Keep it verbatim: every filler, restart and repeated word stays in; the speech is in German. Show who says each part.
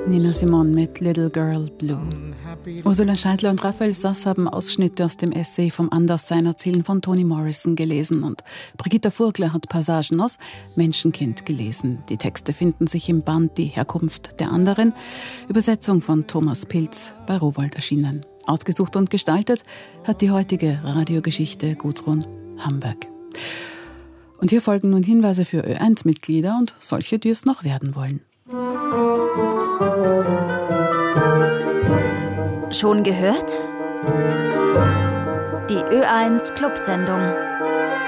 Speaker 1: Nina Simone mit Little Girl Blue. Ursula Scheidler und Raphael Sass haben Ausschnitte aus dem Essay vom Anderssein erzählen von Toni Morrison gelesen und Brigitta Vogler hat Passagen aus Menschenkind gelesen. Die Texte finden sich im Band Die Herkunft der anderen, Übersetzung von Thomas Pilz, bei Rowohlt erschienen. Ausgesucht und gestaltet hat die heutige Radiogeschichte Gudrun Hamburg. Und hier folgen nun Hinweise für Ö eins Mitglieder und solche, die es noch werden wollen.
Speaker 2: Schon gehört? Die Ö eins Clubsendung.